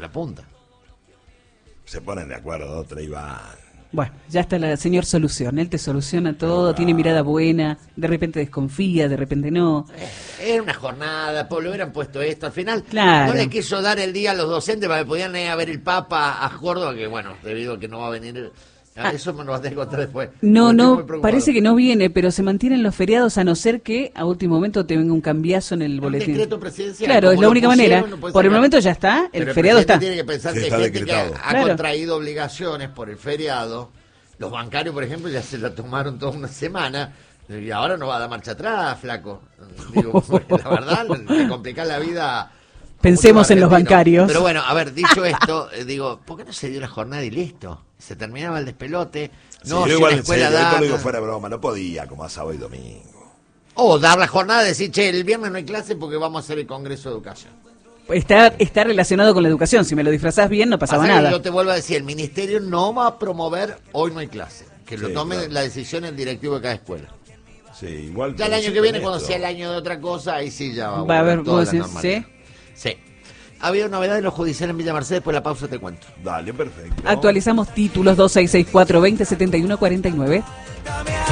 la punta. Se ponen de acuerdo, otro y van. Bueno, ya está el señor Solución. Él te soluciona todo, tiene mirada buena, de repente desconfía, de repente no. Era una jornada, le hubieran puesto esto. Al final Claro. no le quiso dar el día a los docentes para que podían ir a ver el Papa a Córdoba, que bueno, debido a que no va a venir. Eso me lo vas a tener que contar después. No, Estoy muy no, preocupado. parece que no viene, pero se mantienen los feriados a no ser que a último momento te venga un cambiazo en el Un boletín. decreto presidencial. Claro, como es la lo única pusieron, manera. no puede Por el sacar. momento ya está, el Pero feriado está. Tiene que pensar Sí, que está hay gente decretado. que ha Claro. contraído obligaciones por el feriado. Los bancarios, por ejemplo, ya se la tomaron toda una semana. Y ahora no va a dar marcha atrás, flaco. Digo, porque la verdad, te complica la vida. Pensemos en los argentinos. bancarios. Pero bueno, a ver, dicho esto, digo, ¿por qué no se dio la jornada y listo? Se terminaba el despelote. No, Sí, si yo igual la en escuela serio, esto da. lo digo fuera de broma, no podía como a sábado y domingo. O dar la jornada y decir, che, el viernes no hay clase porque vamos a hacer el Congreso de Educación. Está relacionado con la educación. Si me lo disfrazás bien, no pasaba Pasa que nada. yo te vuelvo a decir, el ministerio no va a promover hoy no hay clase. Que lo Sí, tome claro. la decisión el directivo de cada escuela. Sí, igual. Ya el año que viene, cuando sea el año de otra cosa, ahí sí ya Va a haber, toda vos la decís, normalidad. Sí. Ha habido novedad en lo judicial en Villa Mercedes, después de la pausa te cuento. Dale, perfecto. Actualizamos títulos 2664 20 71 49.